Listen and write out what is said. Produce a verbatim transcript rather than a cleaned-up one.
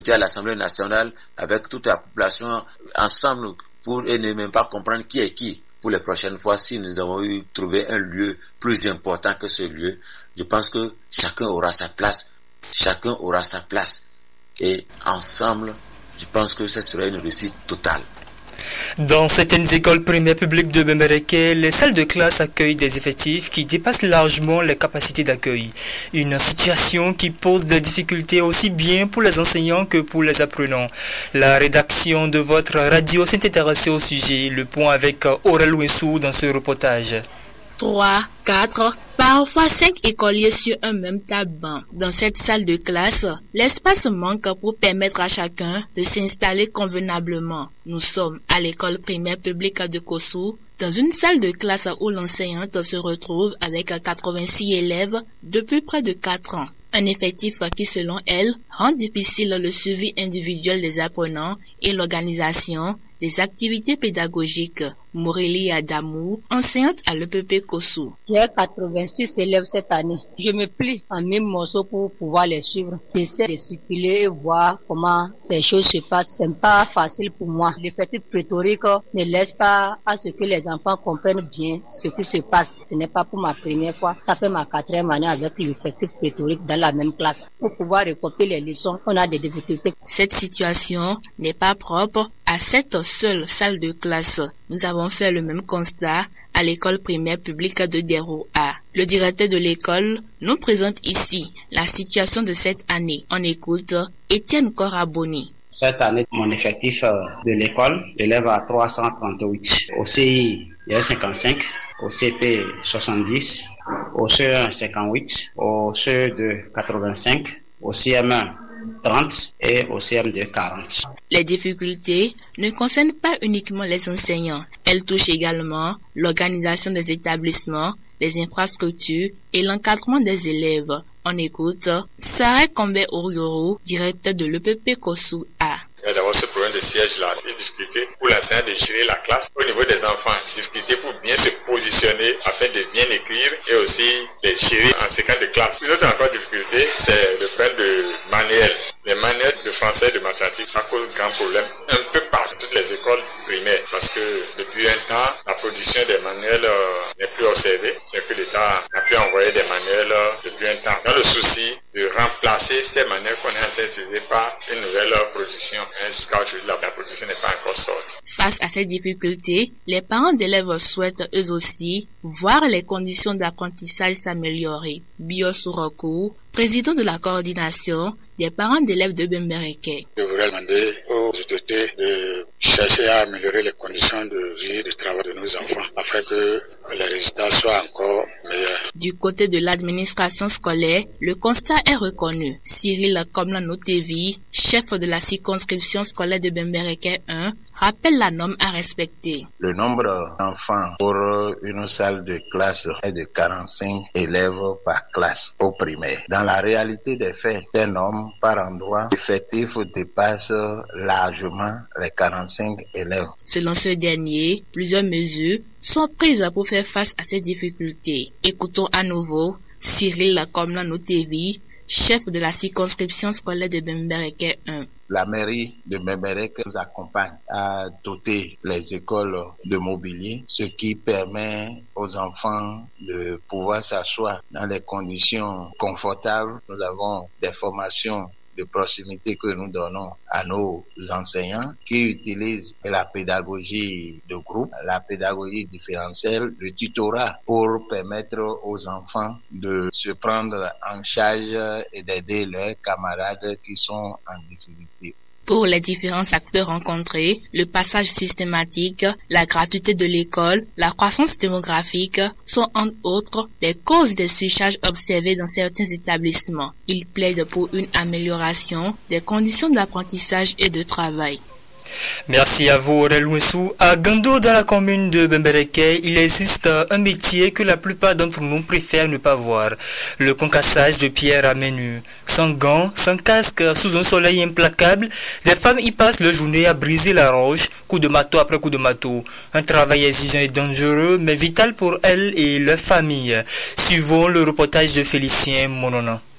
à l'Assemblée nationale avec toute la population ensemble pour et ne même pas comprendre qui est qui. Pour les prochaines fois, si nous avons eu trouvé un lieu plus important que ce lieu, je pense que chacun aura sa place. Chacun aura sa place. Et ensemble, je pense que ce serait une réussite totale. Dans certaines écoles primaires publiques de Bembereke, les salles de classe accueillent des effectifs qui dépassent largement les capacités d'accueil. Une situation qui pose des difficultés aussi bien pour les enseignants que pour les apprenants. La rédaction de votre radio s'est intéressée au sujet. Le point avec Aurel Wensou dans ce reportage. Trois, quatre, parfois cinq écoliers sur un même table-banc. Dans cette salle de classe, l'espace manque pour permettre à chacun de s'installer convenablement. Nous sommes à l'école primaire publique de Kossou, dans une salle de classe où l'enseignante se retrouve avec quatre-vingt-six élèves depuis près de quatre ans. Un effectif qui, selon elle, rend difficile le suivi individuel des apprenants et l'organisation des activités pédagogiques. Morelli Adamou, enseignante à l'E P P Kossou. J'ai quatre-vingt-six élèves cette année. Je me plie en mille morceaux pour pouvoir les suivre. J'essaie de circuler et voir comment les choses se passent. C'est pas facile pour moi. L'effectif pléthorique ne laisse pas à ce que les enfants comprennent bien ce qui se passe. Ce n'est pas pour ma première fois. Ça fait ma quatrième année avec l'effectif pléthorique dans la même classe. Pour pouvoir recopier les leçons, on a des difficultés. Cette situation n'est pas propre à cette seule salle de classe. Nous avons fait le même constat à l'école primaire publique de Dero A. Le directeur de l'école nous présente ici la situation de cette année. On écoute Étienne Coraboni. Cette année, mon effectif de l'école élève à trois cent trente-huit. Au C I, il y a cinquante-cinq. Au C P, soixante-dix. Au C E un, cinquante-huit. Au C E deux, quatre-vingt-cinq. Au C M un, trente et au C M deux, quarante. Les difficultés ne concernent pas uniquement les enseignants. Elles touchent également l'organisation des établissements, les infrastructures et l'encadrement des élèves. On écoute Sarah Kombe Orioro, directeur de l'E P P Kossou A. Il y a d'abord ce problème de siège-là, une difficulté pour l'enseignant de gérer la classe. Au niveau des enfants, difficulté pour bien se positionner afin de bien écrire et aussi les gérer en séquence de classe. Une autre encore difficulté, c'est le problème de manuel. Les manuels de français et de mathématiques, ça cause un grand problème un peu partout, toutes les écoles primaires, parce que depuis un temps, la production des manuels euh, n'est plus observée. C'est que l'État n'a plus envoyé des manuels euh, depuis un temps. Dans le souci de remplacer ces manuels qu'on est en train d'utiliser par une nouvelle euh, production. Jusqu'à aujourd'hui, la, la production n'est pas encore sortie. Face à ces difficultés, les parents d'élèves souhaitent eux aussi voir les conditions d'apprentissage s'améliorer. Bio Sourakou, président de la coordination des parents d'élèves de Bembereke. Je voudrais demander aux autorités de chercher à améliorer les conditions de vie et de travail de nos enfants afin que les résultats soient encore meilleurs. Du côté de l'administration scolaire, le constat est reconnu. Cyril Komlanotevi, chef de la circonscription scolaire de Bembereke un, rappelle la norme à respecter. Le nombre d'enfants pour une salle de classe est de quarante-cinq élèves par classe au primaire. Dans la réalité des faits, ces normes par endroit, l'effectif dépasse largement les quarante-cinq élèves. Selon ce dernier, plusieurs mesures sont prises pour faire face à ces difficultés. Écoutons à nouveau Cyril Komlanotevi, chef de la circonscription scolaire de Bembereke un. La mairie de Bembereke nous accompagne à doter les écoles de mobilier, ce qui permet aux enfants de pouvoir s'asseoir dans des conditions confortables. Nous avons des formations de proximité que nous donnons à nos enseignants qui utilisent la pédagogie de groupe, la pédagogie différentielle, le tutorat pour permettre aux enfants de se prendre en charge et d'aider leurs camarades qui sont en difficulté. Pour les différents acteurs rencontrés, le passage systématique, la gratuité de l'école, la croissance démographique sont entre autres les causes des surcharges observées dans certains établissements. Ils plaident pour une amélioration des conditions d'apprentissage et de travail. Merci à vous, Aurel Wensou. À Gando, dans la commune de Bembereke, il existe un métier que la plupart d'entre nous préfèrent ne pas voir. Le concassage de pierre à main nue. Sans gants, sans casque, sous un soleil implacable, des femmes y passent leur journée à briser la roche, coup de marteau après coup de marteau. Un travail exigeant et dangereux, mais vital pour elles et leur famille. Suivons le reportage de Félicien Monona.